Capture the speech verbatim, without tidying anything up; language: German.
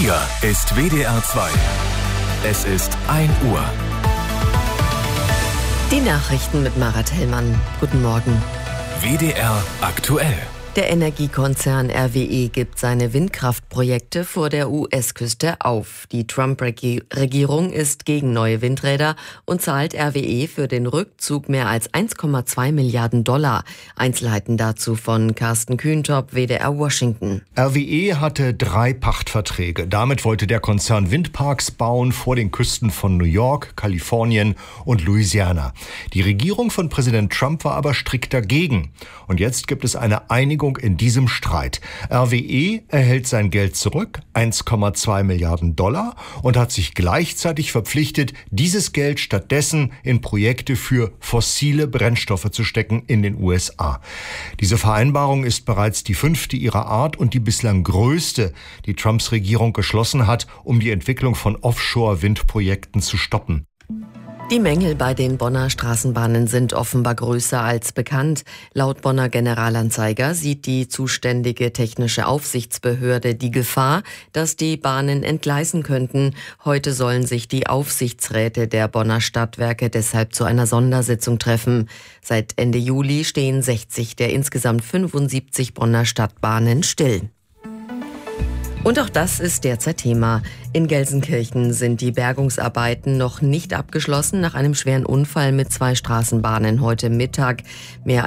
Hier ist W D R zwei. Es ist ein Uhr. Die Nachrichten mit Marat Hellmann. Guten Morgen. W D R aktuell. Der Energiekonzern R W E gibt seine Windkraftprojekte vor der U S-Küste auf. Die Trump-Regierung ist gegen neue Windräder und zahlt R W E für den Rückzug mehr als eins Komma zwei Milliarden Dollar. Einzelheiten dazu von Carsten Kühntop, W D R Washington. R W E hatte drei Pachtverträge. Damit wollte der Konzern Windparks bauen vor den Küsten von New York, Kalifornien und Louisiana. Die Regierung von Präsident Trump war aber strikt dagegen. Und jetzt gibt es eine Einigung in diesem Streit. R W E erhält sein Geld zurück, eins Komma zwei Milliarden Dollar, und hat sich gleichzeitig verpflichtet, dieses Geld stattdessen in Projekte für fossile Brennstoffe zu stecken in den U S A. Diese Vereinbarung ist bereits die fünfte ihrer Art und die bislang größte, die Trumps Regierung geschlossen hat, um die Entwicklung von Offshore-Windprojekten zu stoppen. Die Mängel bei den Bonner Straßenbahnen sind offenbar größer als bekannt. Laut Bonner Generalanzeiger sieht die zuständige technische Aufsichtsbehörde die Gefahr, dass die Bahnen entgleisen könnten. Heute sollen sich die Aufsichtsräte der Bonner Stadtwerke deshalb zu einer Sondersitzung treffen. Seit Ende Juli stehen sechzig der insgesamt fünfundsiebzig Bonner Stadtbahnen still. Und auch das ist derzeit Thema. In Gelsenkirchen sind die Bergungsarbeiten noch nicht abgeschlossen nach einem schweren Unfall mit zwei Straßenbahnen heute Mittag. Mehr